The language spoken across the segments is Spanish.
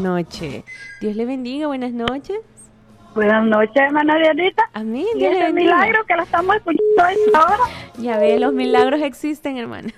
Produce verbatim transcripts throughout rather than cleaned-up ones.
noche. Dios le bendiga, buenas noches. Buenas noches, hermana Dianita. Amén, y Dios le ese bendiga. milagro que la estamos escuchando a esta hora. Ya ve, los milagros existen, hermana.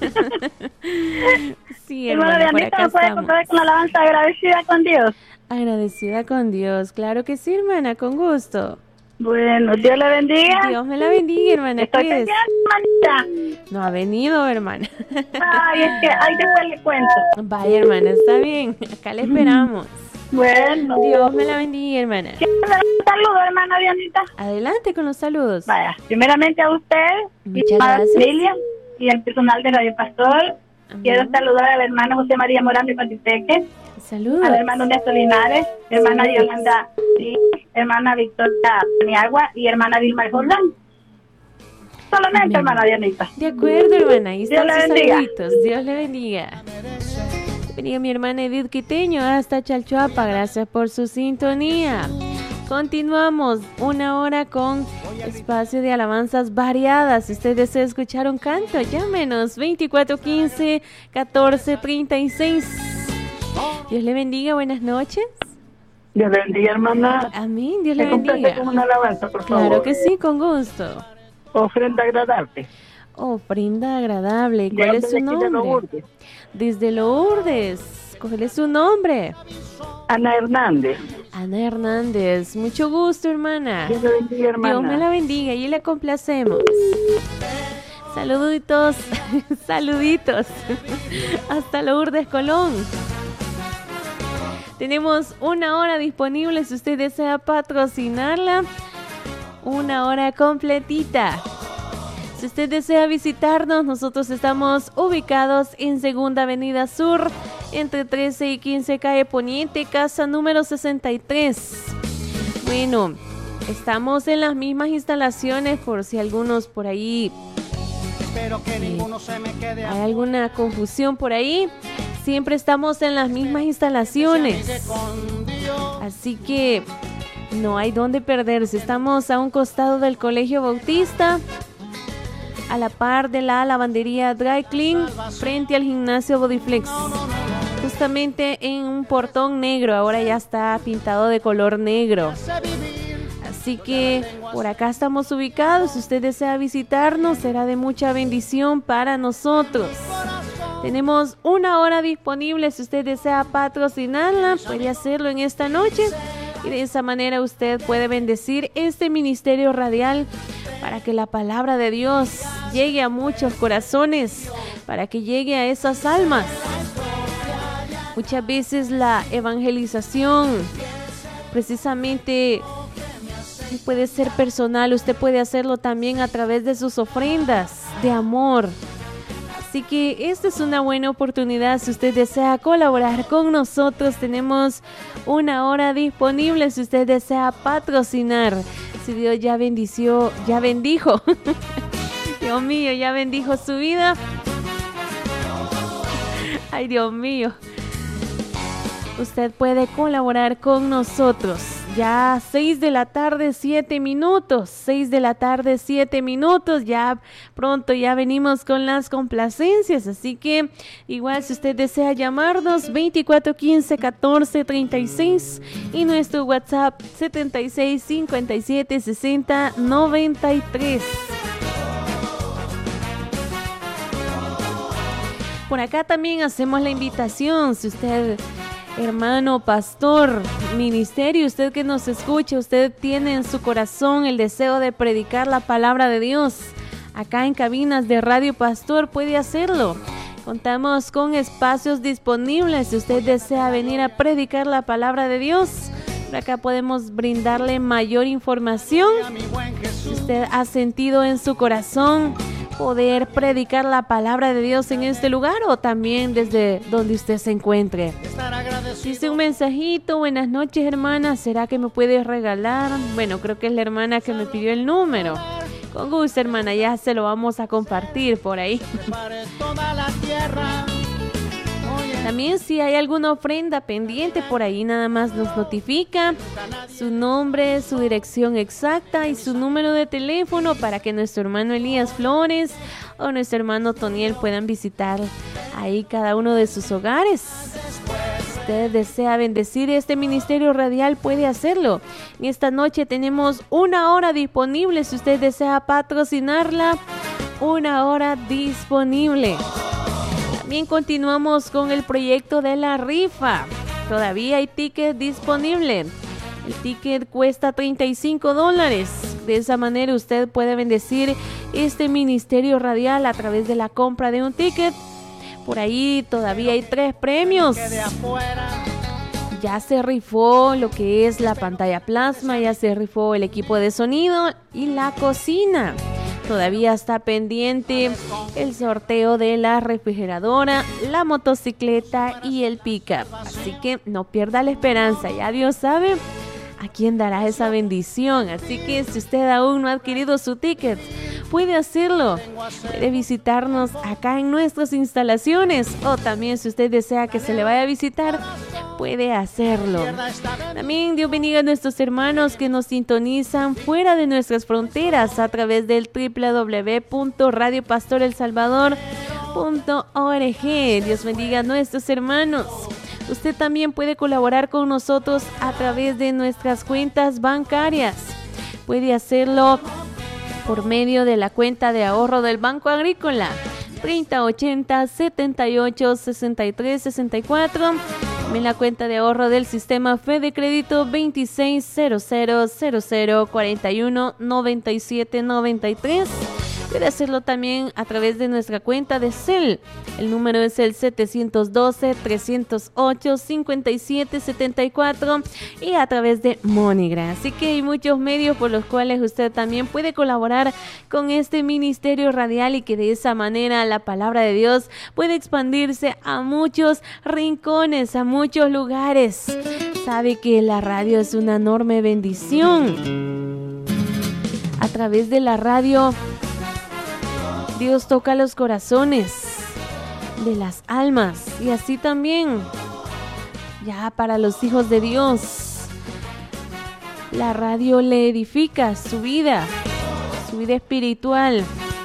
Sí, hermana hermana, por Dianita, acá ¿me puede estamos. contar con la alabanza agradecida con Dios? Agradecida con Dios, claro que sí, hermana, con gusto. Bueno, Dios le bendiga. Dios me la bendiga, hermana. Estoy ¿Qué es? pendiente, hermanita. No ha venido, hermana. Ay, es que ahí después le cuento. Vaya, hermana, está bien. Acá le esperamos. Bueno. Dios me la bendiga, hermana. Quiero darle un saludo, hermana Dianita. Adelante con los saludos. Vaya, primeramente a usted, Muchas y a gracias. Lilia y al personal de Radio Pastor. Amén. Quiero saludar al hermano José María Morán de Cotipeque, Saludos. al hermano Néstor Linares, hermana Saludos. Yolanda, y hermana Victoria Paniagua y hermana Vilma Jordán. Solamente, Amén. hermana Dianita. De acuerdo, hermana. Ahí Dios están le sus bendiga. saluditos. Dios le bendiga. Bendiga mi hermana Edith Quiteño hasta Chalchuapa. Gracias por su sintonía. Continuamos una hora con espacio de alabanzas variadas. Si usted desea escuchar un canto, llámenos veinticuatro quince catorce treinta y seis. Dios le bendiga, buenas noches. Dios le bendiga, hermana. Amén, Dios le Me complete bendiga. con una alabanza, por favor. Claro que sí, con gusto. Ofrenda agradable. Ofrenda agradable. ¿Cuál De es su aquí de nombre? Lourdes. Desde Lourdes. ¿Cuál es su nombre? Ana Hernández. Ana Hernández. Mucho gusto, hermana. Dios le bendiga, hermana. Dios me la bendiga y le complacemos. Saluditos, saluditos. Hasta Lourdes, Colón. Tenemos una hora disponible si usted desea patrocinarla. Una hora completita. Si usted desea visitarnos, nosotros estamos ubicados en Segunda Avenida Sur, entre trece y quince calle Poniente, casa número sesenta y tres. Bueno, estamos en las mismas instalaciones por si algunos por ahí Espero que ninguno se me quede hay alguna confusión por ahí. Siempre estamos en las mismas instalaciones. Así que no hay dónde perderse. Estamos a un costado del Colegio Bautista, a la par de la lavandería Dry Clean, frente al gimnasio Bodyflex. Justamente en un portón negro, ahora ya está pintado de color negro. Así que por acá estamos ubicados. Si usted desea visitarnos, será de mucha bendición para nosotros. Tenemos una hora disponible. Si usted desea patrocinarla, puede hacerlo en esta noche. Y de esa manera usted puede bendecir este ministerio radial para que la palabra de Dios llegue a muchos corazones, para que llegue a esas almas. Muchas veces la evangelización precisamente puede ser personal. Usted puede hacerlo también a través de sus ofrendas de amor. Así que esta es una buena oportunidad. Si usted desea colaborar con nosotros, tenemos una hora disponible. Si usted desea patrocinar, si Dios ya bendició, ya bendijo, Dios mío, ya bendijo su vida. Ay, Dios mío. Usted puede colaborar con nosotros. Ya seis de la tarde, siete minutos. seis de la tarde, siete minutos. Ya pronto ya venimos con las complacencias. Así que igual si usted desea llamarnos, veinticuatro quince catorce treinta y seis. Y nuestro WhatsApp setenta y seis cincuenta y siete sesenta noventa y tres. Por acá también hacemos la invitación. Si usted, hermano, pastor, ministerio, usted que nos escucha, usted tiene en su corazón el deseo de predicar la palabra de Dios, acá en cabinas de Radio Pastor puede hacerlo. Contamos con espacios disponibles. Si usted desea venir a predicar la palabra de Dios, por acá podemos brindarle mayor información. Si usted ha sentido en su corazón poder predicar la palabra de Dios en este lugar o también desde donde usted se encuentre. Dice un mensajito: buenas noches, hermana, ¿será que me puedes regalar? Bueno, creo que es la hermana que me pidió el número. Con gusto, hermana, ya se lo vamos a compartir por ahí. También si hay alguna ofrenda pendiente por ahí, nada más nos notifica su nombre, su dirección exacta y su número de teléfono para que nuestro hermano Elías Flores o nuestro hermano Toniel puedan visitar ahí cada uno de sus hogares. usted desea bendecir este ministerio radial, puede hacerlo. En esta noche tenemos una hora disponible. Si usted desea patrocinarla, una hora disponible. También continuamos con el proyecto de la rifa. Todavía hay ticket disponible. El ticket cuesta treinta y cinco dólares. De esa manera usted puede bendecir este ministerio radial a través de la compra de un ticket. Por ahí todavía hay tres premios. Ya se rifó lo que es la pantalla plasma, ya se rifó el equipo de sonido y la cocina. Todavía está pendiente el sorteo de la refrigeradora, la motocicleta y el pick-up. Así que no pierda la esperanza, ya Dios sabe a quién dará esa bendición. Así que si usted aún no ha adquirido su ticket, puede hacerlo. Puede visitarnos acá en nuestras instalaciones, o también si usted desea que se le vaya a visitar, puede hacerlo. También Dios bendiga a nuestros hermanos que nos sintonizan fuera de nuestras fronteras a través del doble u doble u doble u punto radio pastor el salvador punto org. Dios bendiga a nuestros hermanos. Usted también puede colaborar con nosotros a través de nuestras cuentas bancarias. Puede hacerlo por medio de la cuenta de ahorro del Banco Agrícola treinta ochenta setenta y ocho sesenta y tres sesenta y cuatro. También la cuenta de ahorro del sistema Fede Crédito veintiséis cero cero cero cero cuarenta y uno noventa y siete noventa y tres. Puede hacerlo también a través de nuestra cuenta de Cel. El número es el setecientos doce trescientos ocho cincuenta y siete setenta y cuatro y a través de MoneyGram. Así que hay muchos medios por los cuales usted también puede colaborar con este ministerio radial y que de esa manera la palabra de Dios puede expandirse a muchos rincones, a muchos lugares. Sabe que la radio es una enorme bendición. A través de la radio, Dios toca los corazones de las almas, y así también ya para los hijos de Dios la radio le edifica su vida, su vida espiritual.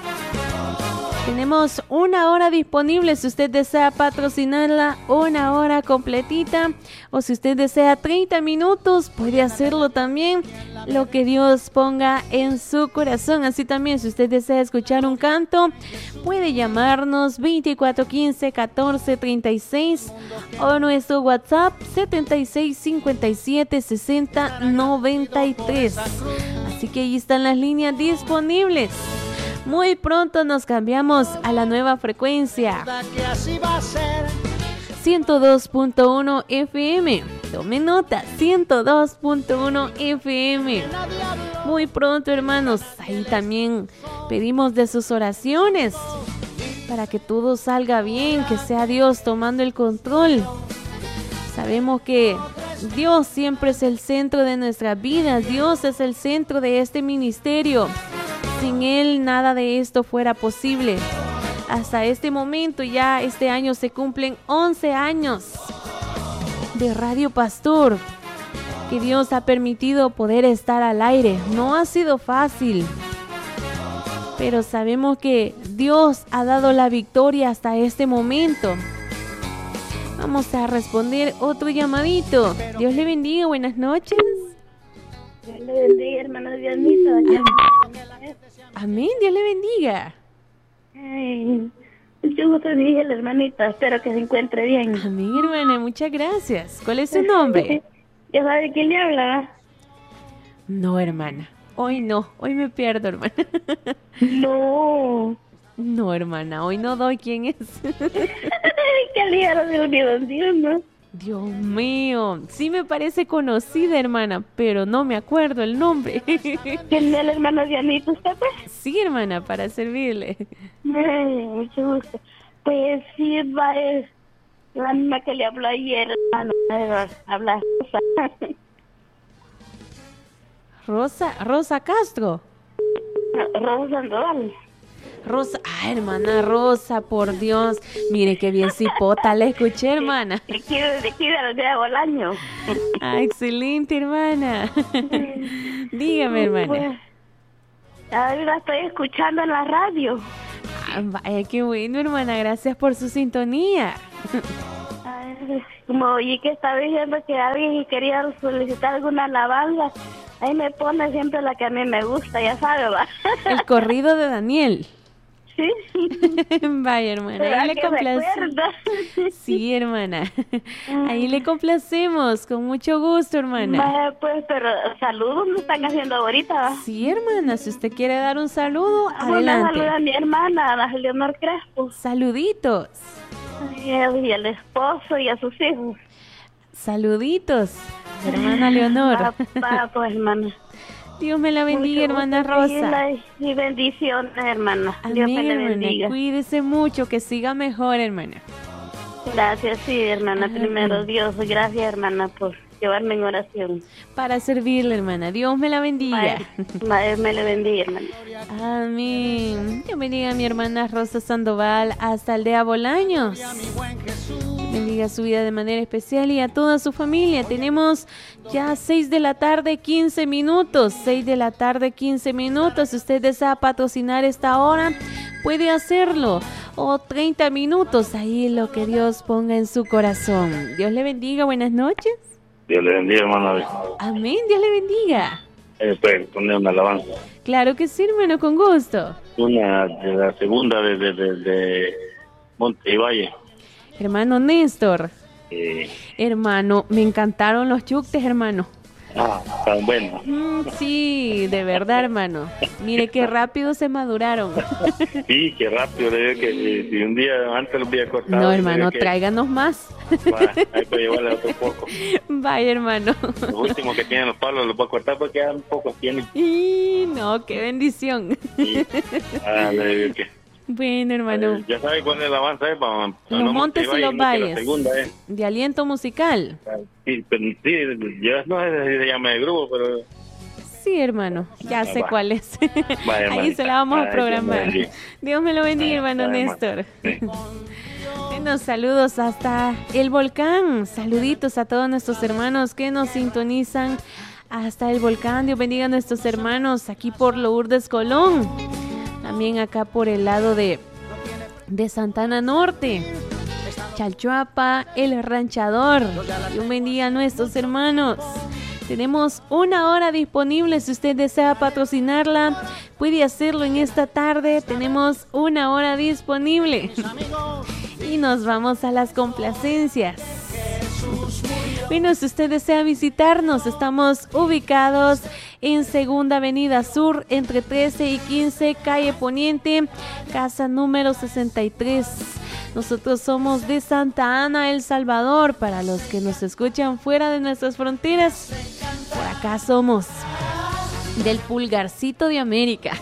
Tenemos una hora disponible si usted desea patrocinarla, una hora completita, o si usted desea treinta minutos, puede hacerlo también, lo que Dios ponga en su corazón. Así también, si usted desea escuchar un canto, puede llamarnos veinticuatro quince catorce treinta y seis o nuestro WhatsApp setenta y seis cincuenta y siete sesenta noventa y tres. Así que ahí están las líneas disponibles. Muy pronto nos cambiamos a la nueva frecuencia ciento dos punto uno F M. Tome nota, ciento dos punto uno F M. Muy pronto, hermanos. Ahí también pedimos de sus oraciones para que todo salga bien, que sea Dios tomando el control. Sabemos que Dios siempre es el centro de nuestras vidas. Dios es el centro de este ministerio. Sin Él nada de esto fuera posible. Hasta este momento, ya este año se cumplen once años de Radio Pastor, que Dios ha permitido poder estar al aire. No ha sido fácil, pero sabemos que Dios ha dado la victoria hasta este momento. Vamos a responder otro llamadito. Dios le bendiga, buenas noches. Dios le bendiga, hermana Dianita. Amén, Dios le bendiga. Ay, mucho gusto, dije la hermanita. Espero que se encuentre bien. Amén, hermana, muchas gracias. ¿Cuál es su nombre? ¿Ya sabe quién le habla? No, hermana. Hoy no, hoy me pierdo, hermana. No. No, hermana, hoy no doy quién es. Qué ligero de unión, Dios, ¿no? Dios mío, sí me parece conocida, hermana, pero no me acuerdo el nombre. ¿Quién es la hermana Dianita, usted, pues? Sí, hermana, para servirle. Ay, mucho gusto. Pues sí, va, es la misma que le habló ayer, hermana. Habla Rosa. Rosa, Rosa Castro. Rosa Sandoval. Rosa, ah, hermana Rosa, por Dios. Mire qué bien cipota, la escuché, hermana. De aquí, de aquí de los días del año. Ah, excelente, hermana. Dígame, hermana. Pues, ahora la estoy escuchando en la radio. Ah, vaya, qué bueno, hermana. Gracias por su sintonía. Ay, como oí que estaba diciendo que alguien quería solicitar alguna alabanza, ahí me pone siempre la que a mí me gusta, ya sabe, ¿va? El corrido de Daniel. Sí. Vaya, hermana, ahí le complacemos. Sí, hermana. Ahí le complacemos, con mucho gusto, hermana. Vaya, pues, pero saludos me están haciendo ahorita, ¿va? Sí, hermana, si usted quiere dar un saludo, Vamos adelante. a saludar a mi hermana, a Leonor Crespo. Saluditos. Y el, y el esposo y a sus hijos. Saluditos, hermana Leonor. Va, va, pues, hermana. Dios me la bendiga, Mucho hermana gusto, Rosa. Sheila, y bendiciones, hermana. Amén, Dios me la hermana. bendiga. Cuídese mucho, que siga mejor, hermana. Gracias, sí, hermana. Amén. Primero, Dios, gracias, hermana, por llevarme en oración. Para servirle, hermana. Dios me la bendiga. Vaya, vaya, me la bendiga, hermana. Amén. Dios bendiga a mi hermana Rosa Sandoval hasta Aldea Bolaños. Bendiga su vida de manera especial y a toda su familia. Tenemos ya seis de la tarde, quince minutos. seis de la tarde, quince minutos. Si usted desea patrocinar esta hora, puede hacerlo. O treinta minutos. Ahí lo que Dios ponga en su corazón. Dios le bendiga. Buenas noches. Dios le bendiga, hermano. Amén. Dios le bendiga. Eh, puede poner una alabanza. Claro que sí, hermano, con gusto. Una de la segunda de, de, de, de Monte y Valle. Hermano Néstor. Eh, Hermano, me encantaron los chuctes, hermano. ah, tan bueno. Mm, sí, de verdad, hermano. Mire qué rápido se maduraron. Sí, qué rápido. Le digo que eh, si un día antes los había cortado. No, le hermano, digo que, tráiganos más. va, hay que llevarle otro poco. Vaya, hermano. Los últimos que tienen los palos los voy a cortar porque ya un poco tienen. Y no, qué bendición. Sí. Ah, le digo que, Bueno, hermano. eh, ya sabe cuál es el avance, eh, para, para Los no montes y Valle, los no, que valles. La segunda, eh. De aliento musical. Sí, pero, sí, yo no sé si se llama de grupo, pero Sí, hermano, ya Ah, sé va. cuál es. Vaya, Ahí hermanita. se la vamos Ay, a programar. Dios me bendiga. Dios me lo bendiga, hermano Vaya, Néstor. Sí. Buenos saludos hasta el volcán. Saluditos a todos nuestros hermanos que nos sintonizan hasta el volcán. Dios bendiga a nuestros hermanos aquí por Lourdes Colón. También acá por el lado de, de Santana Norte. Chalchuapa, El Ranchador. Dios bendiga a nuestros hermanos. Tenemos una hora disponible. Si usted desea patrocinarla, puede hacerlo en esta tarde. Tenemos una hora disponible. Y nos vamos a las complacencias. Bueno, si usted desea visitarnos, estamos ubicados en Segunda Avenida Sur, entre trece y quince, calle Poniente, casa número sesenta y tres. Nosotros somos de Santa Ana, El Salvador. Para los que nos escuchan fuera de nuestras fronteras, por acá somos del Pulgarcito de América.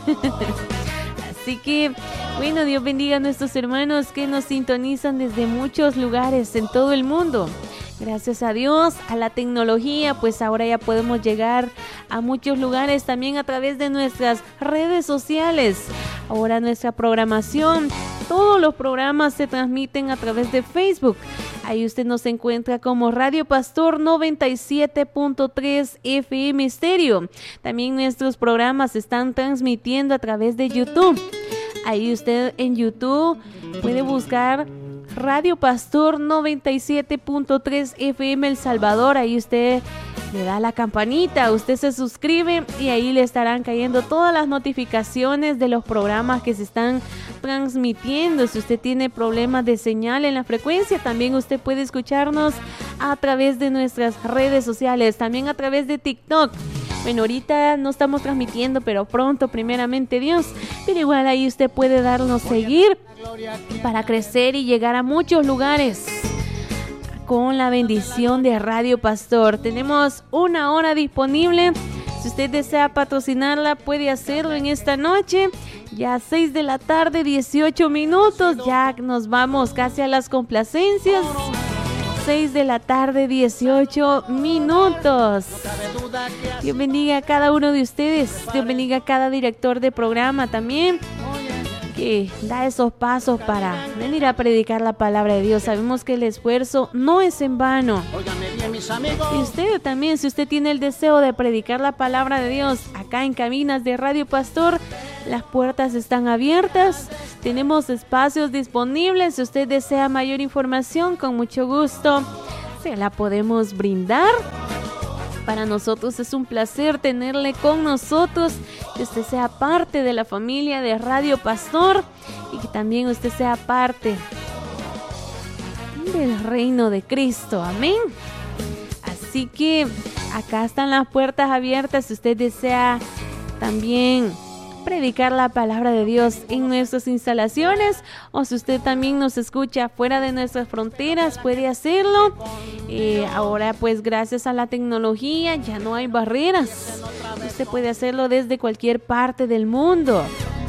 Así que, bueno, Dios bendiga a nuestros hermanos que nos sintonizan desde muchos lugares en todo el mundo. Gracias a Dios, a la tecnología, pues ahora ya podemos llegar a muchos lugares también a través de nuestras redes sociales. Ahora nuestra programación, todos los programas se transmiten a través de Facebook. Ahí usted nos encuentra como Radio Pastor noventa y siete punto tres F M Estéreo. También nuestros programas se están transmitiendo a través de YouTube. Ahí usted en YouTube puede buscar Radio Pastor noventa y siete punto tres F M El Salvador. Ahí usted le da la campanita, usted se suscribe y ahí le estarán cayendo todas las notificaciones de los programas que se están transmitiendo. Si usted tiene problemas de señal en la frecuencia, también usted puede escucharnos a través de nuestras redes sociales, también a través de TikTok. Bueno, ahorita no estamos transmitiendo, pero pronto, primeramente Dios. Pero igual ahí usted puede darnos seguir para crecer y llegar a muchos lugares con la bendición de Radio Pastor. Tenemos una hora disponible. Si usted desea patrocinarla, puede hacerlo en esta noche. Ya seis de la tarde, dieciocho minutos. Ya nos vamos casi a las complacencias. seis de la tarde, dieciocho minutos. Dios bendiga a cada uno de ustedes. Dios bendiga a cada director de programa también, que da esos pasos para venir a predicar la palabra de Dios. Sabemos que el esfuerzo no es en vano. Y usted también, si usted tiene el deseo de predicar la palabra de Dios acá en cabinas de Radio Pastor, las puertas están abiertas. Tenemos espacios disponibles. Si usted desea mayor información, con mucho gusto se la podemos brindar. Para nosotros es un placer tenerle con nosotros, que usted sea parte de la familia de Radio Pastor y que también usted sea parte del reino de Cristo. Amén. Así que acá están las puertas abiertas si usted desea también predicar la palabra de Dios en nuestras instalaciones, o si usted también nos escucha fuera de nuestras fronteras, puede hacerlo. Eh, ahora pues gracias a la tecnología ya no hay barreras, usted puede hacerlo desde cualquier parte del mundo.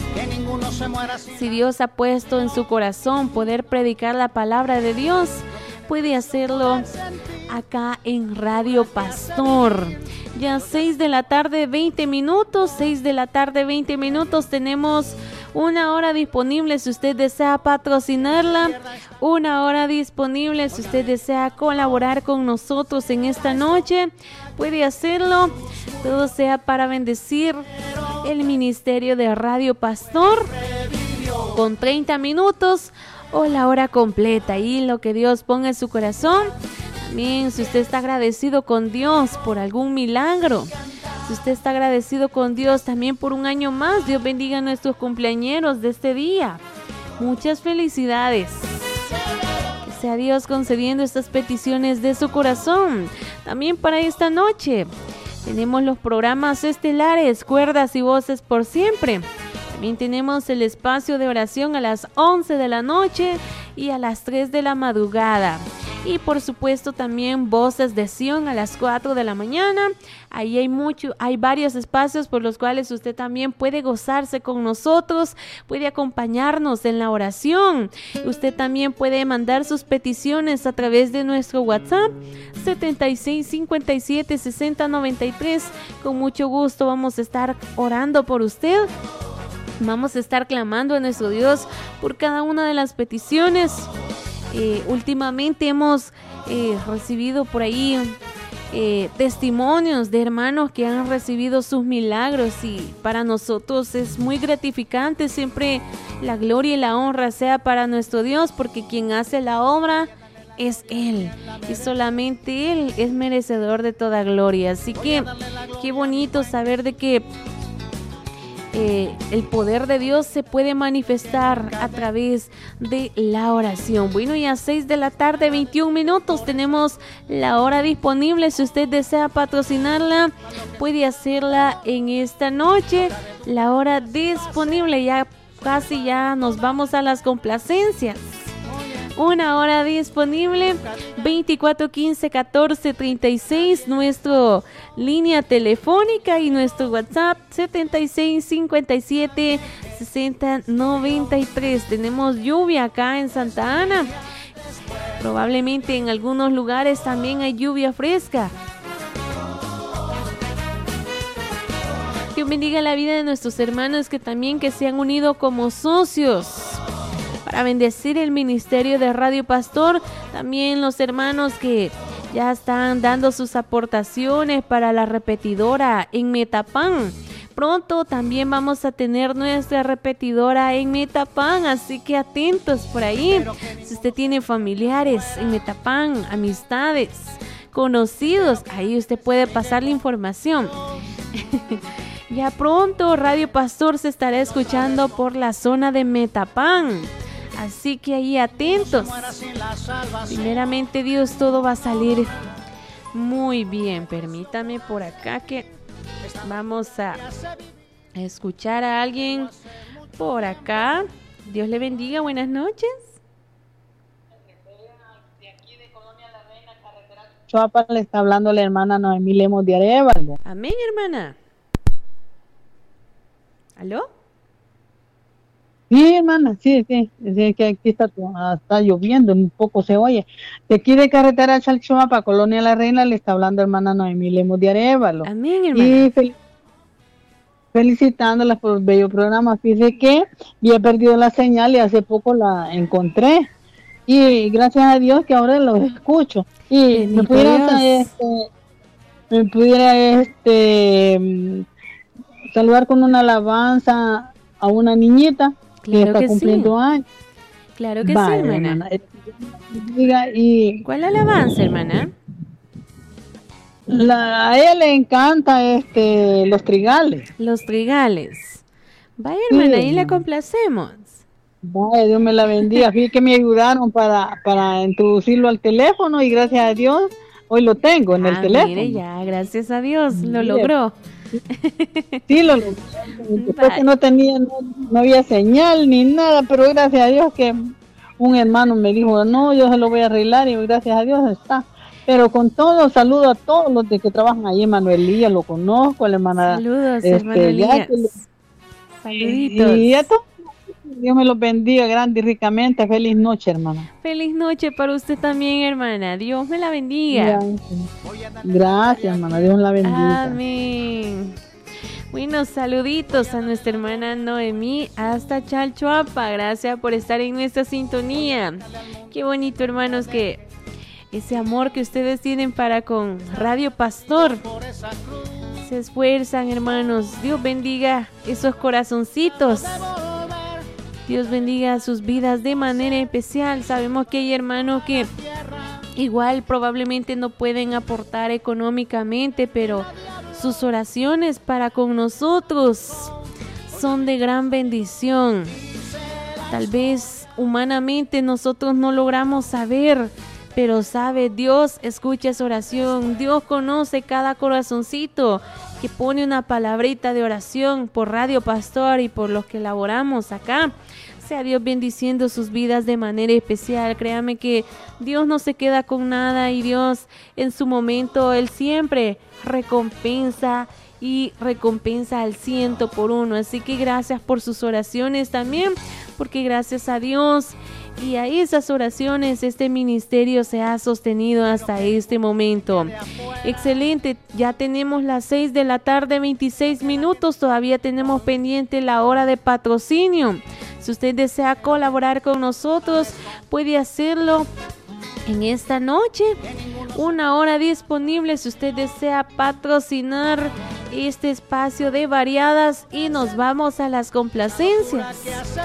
Si Dios ha puesto en su corazón poder predicar la palabra de Dios, puede hacerlo acá en Radio Pastor. Ya seis de la tarde, veinte minutos, seis de la tarde, veinte minutos, tenemos una hora disponible si usted desea patrocinarla, una hora disponible si usted desea colaborar con nosotros en esta noche, puede hacerlo, todo sea para bendecir el ministerio de Radio Pastor, con treinta minutos o la hora completa, y lo que Dios ponga en su corazón. También si usted está agradecido con Dios por algún milagro, si usted está agradecido con Dios también por un año más, Dios bendiga a nuestros cumpleañeros de este día. Muchas felicidades. Que sea Dios concediendo estas peticiones de su corazón. También para esta noche tenemos los programas estelares, Cuerdas y Voces por Siempre. También tenemos el espacio de oración a las once de la noche y a las tres de la madrugada. Y por supuesto también Voces de Sion a las cuatro de la mañana. Ahí hay mucho, hay varios espacios por los cuales usted también puede gozarse con nosotros, puede acompañarnos en la oración. Usted también puede mandar sus peticiones a través de nuestro WhatsApp setenta y seis cincuenta y siete sesenta noventa y tres. Con mucho gusto vamos a estar orando por usted. Vamos a estar clamando a nuestro Dios por cada una de las peticiones. Eh, últimamente hemos eh, recibido por ahí eh, testimonios de hermanos que han recibido sus milagros, y para nosotros es muy gratificante. Siempre la gloria y la honra sea para nuestro Dios, porque quien hace la obra es Él, y solamente Él es merecedor de toda gloria. Así que qué bonito saber de que Eh, el poder de Dios se puede manifestar a través de la oración. Bueno, y a seis de la tarde, veintiún minutos, tenemos la hora disponible. Si usted desea patrocinarla, puede hacerla en esta noche. La hora disponible, ya casi ya nos vamos a las complacencias. Una hora disponible, veinticuatro quince catorce treinta y seis, nuestra línea telefónica, y nuestro WhatsApp setenta y seis cincuenta y siete sesenta noventa y tres. Tenemos lluvia acá en Santa Ana, probablemente en algunos lugares también hay lluvia fresca. Dios bendiga la vida de nuestros hermanos que también que se han unido como socios para bendecir el ministerio de Radio Pastor. También los hermanos que ya están dando sus aportaciones para la repetidora en Metapan. Pronto también vamos a tener nuestra repetidora en Metapan, así que atentos por ahí. Si usted tiene familiares en Metapan, amistades, conocidos, ahí usted puede pasar la información. Ya pronto Radio Pastor se estará escuchando por la zona de Metapan. Así que ahí atentos. Primeramente Dios, todo va a salir muy bien. Permítame por acá que vamos a escuchar a alguien por acá. Dios le bendiga, buenas noches. Chuapa, le está hablando la hermana Noemí Lemos de Arévalo. Amén, hermana. ¿Aló? Sí, hermana, sí, sí, sí, que aquí está, está lloviendo, un poco se oye. De aquí de carretera Chalchuapa, Colonia La Reina, le está hablando hermana Noemí Lemos de Arévalo. Amén, hermana. Y fel felicitándolas por el bello programa. Fíjese que había perdido la señal y hace poco la encontré. Y gracias a Dios que ahora lo escucho. Y me pudiera, este, me pudiera este, saludar con una alabanza a una niñita. Claro que está que cumpliendo sí. años. Claro que Vaya, sí, hermana. hermana. Diga, y ¿Cuál alabanza, hermana? la, a ella le encanta este los trigales. Los trigales. Vaya, Sí, hermana, ahí le hermana. complacemos. Vaya, Dios me la bendiga. Fíjate que me ayudaron para, para introducirlo al teléfono y gracias a Dios hoy lo tengo en el Ah, teléfono. mire, ya, gracias a Dios, lo Mire, logró. sí, lo logré. Después Vaya. que no tenía, no, no había señal ni nada, pero gracias a Dios que un hermano me dijo, no, yo se lo voy a arreglar y gracias a Dios está. Pero con todo, saludo a todos los de que trabajan ahí, Manuelía, lo conozco, la hermana. Saludos, este, hermano Elías. Jacqueline. Saluditos. Y a todos, Dios me los bendiga grande y ricamente. Feliz noche, hermana. Feliz noche para usted también, hermana. Dios me la bendiga. Gracias, hermana. Dios la bendiga. Amén. Bueno, saluditos a nuestra hermana Noemí hasta Chalchuapa. Gracias por estar en nuestra sintonía. Qué bonito, hermanos, que ese amor que ustedes tienen para con Radio Pastor. Se esfuerzan, hermanos. Dios bendiga esos corazoncitos. Dios bendiga sus vidas de manera especial. Sabemos que hay hermanos que igual probablemente no pueden aportar económicamente, pero sus oraciones para con nosotros son de gran bendición. Tal vez humanamente nosotros no logramos saber, pero sabe, Dios escucha esa oración. Dios conoce cada corazoncito que pone una palabrita de oración por Radio Pastor y por los que laboramos acá. Sea Dios bendiciendo sus vidas de manera especial. Créame que Dios no se queda con nada y Dios en su momento, Él siempre recompensa y recompensa al ciento por uno. Así que gracias por sus oraciones también, porque gracias a Dios y a esas oraciones este ministerio se ha sostenido hasta este momento. Excelente, ya tenemos las seis de la tarde, veintiséis minutos, todavía tenemos pendiente la hora de patrocinio. Si usted desea colaborar con nosotros, puede hacerlo en esta noche. Una hora disponible si usted desea patrocinar este espacio de variadas y nos vamos a las complacencias.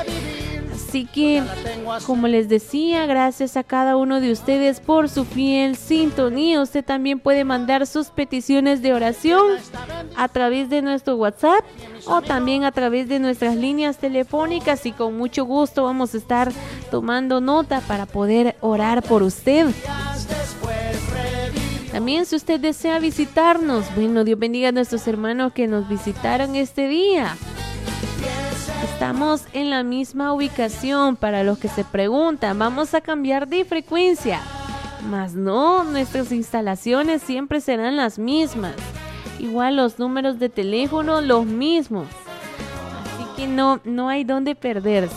Así que, como les decía, gracias a cada uno de ustedes por su fiel sintonía. Usted también puede mandar sus peticiones de oración a través de nuestro WhatsApp o también a través de nuestras líneas telefónicas y con mucho gusto vamos a estar tomando nota para poder orar por usted. También si usted desea visitarnos, bueno, Dios bendiga a nuestros hermanos que nos visitaron este día. Estamos en la misma ubicación, para los que se preguntan, vamos a cambiar de frecuencia. Mas no, nuestras instalaciones siempre serán las mismas. Igual los números de teléfono los mismos. Así que no, no hay dónde perderse.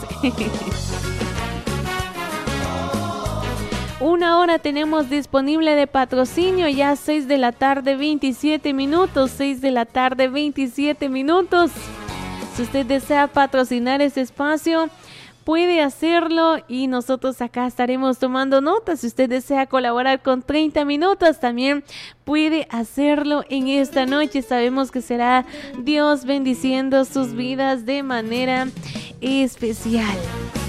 Una hora tenemos disponible de patrocinio, ya seis de la tarde, veintisiete minutos, seis de la tarde, veintisiete minutos. Si usted desea patrocinar este espacio, puede hacerlo y nosotros acá estaremos tomando notas. Si usted desea colaborar con treinta minutos, también puede hacerlo en esta noche. Sabemos que será Dios bendiciendo sus vidas de manera especial.